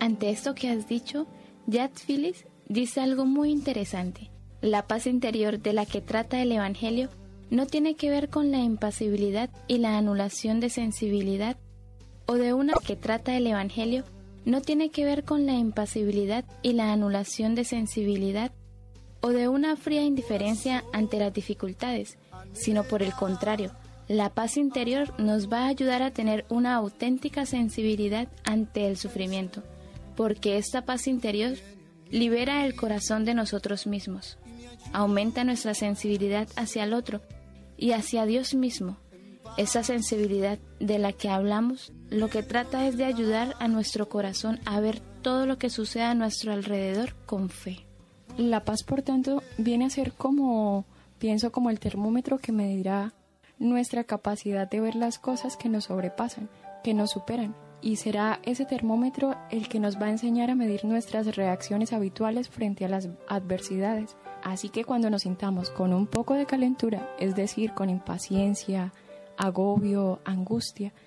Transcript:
Ante esto que has dicho, Jack Phillips dice algo muy interesante. La paz interior de la que trata el Evangelio no tiene que ver con la impasibilidad y la anulación de sensibilidad, o de una que trata el Evangelio no tiene que ver con la impasibilidad y la anulación de sensibilidad, o de una fría indiferencia ante las dificultades, sino por el contrario, la paz interior nos va a ayudar a tener una auténtica sensibilidad ante el sufrimiento, porque esta paz interior libera el corazón de nosotros mismos, aumenta nuestra sensibilidad hacia el otro y hacia Dios mismo. Esa sensibilidad de la que hablamos, lo que trata es de ayudar a nuestro corazón a ver todo lo que sucede a nuestro alrededor con fe. La paz, por tanto, viene a ser como el termómetro que medirá nuestra capacidad de ver las cosas que nos sobrepasan, que nos superan. Y será ese termómetro el que nos va a enseñar a medir nuestras reacciones habituales frente a las adversidades. Así que cuando nos sintamos con un poco de calentura, es decir, con impaciencia, agobio, angustia,